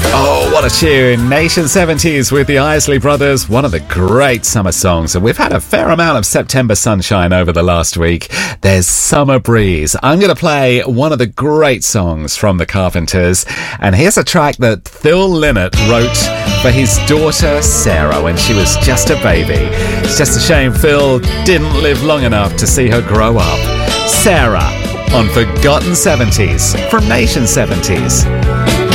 Oh, what a tune. Nation 70s with the Isley Brothers, one of the great summer songs. And we've had a fair amount of September sunshine over the last week. There's Summer Breeze. I'm going to play one of the great songs from the Carpenters. And here's a track that Phil Lynott wrote for his daughter Sarah when she was just a baby. It's just a shame Phil didn't live long enough to see her grow up. Sarah on Forgotten 70s from Nation 70s.